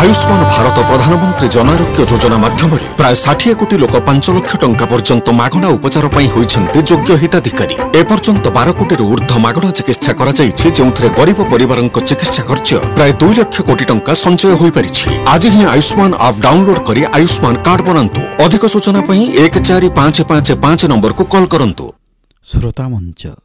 आयुष्मान भारत प्रधानमंत्री जन आरोग्य योजना माध्यम प्राय 60 कोटी लोक 5 लाख टंका पर्यंत मागणा उपचार होती योग्य हिताधिकारी। एपर्यंत 12 कोटी ऊर्ध्व मागणा चिकित्सा जो गरीब परिवार चिकित्सा खर्च प्राय 2 लाख कोटी टंका संचय हो पारि। आज ही आयुष्मान आप डाउनलोड कर आयुष्मान कार्ड बनातु। अधिक सूचना 145555 नंबर को कॉल करंतु। श्रोता मंच